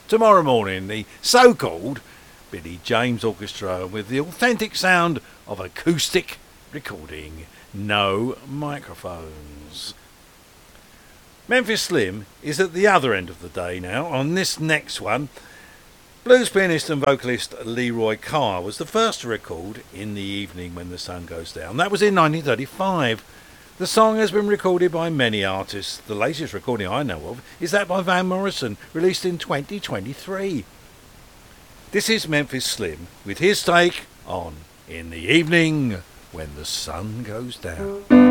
tomorrow morning, the so-called Billy James Orchestra with the authentic sound of acoustic recording, no microphones. Memphis Slim is at the other end of the day now. On this next one, blues pianist and vocalist Leroy Carr was the first to record In the Evening When the Sun Goes Down. That was in 1935. The song has been recorded by many artists. The latest recording I know of is that by Van Morrison, released in 2023. This is Memphis Slim with his take on In the Evening When the Sun Goes Down.